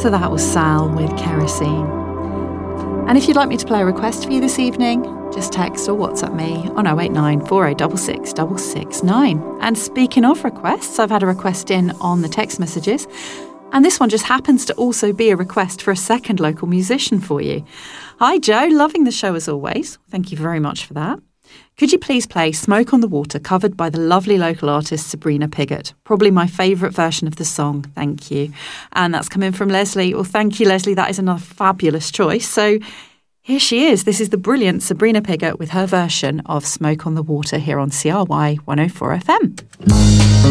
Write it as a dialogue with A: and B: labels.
A: So that was Sal with Kerosene. And if you'd like me to play a request for you this evening, just text or WhatsApp me on 089 4066 669. And speaking of requests, I've had a request in on the text messages, and this one just happens to also be a request for a second local musician for you. Hi Joe, loving the show as always. Thank you very much for that. Could you please play Smoke on the Water, covered by the lovely local artist Sabrina Piggott? Probably my favourite version of the song, thank you. And that's coming from Leslie. Well, thank you, Leslie. That is another fabulous choice. So here she is. This is the brilliant Sabrina Piggott with her version of Smoke on the Water here on CRY 104 FM.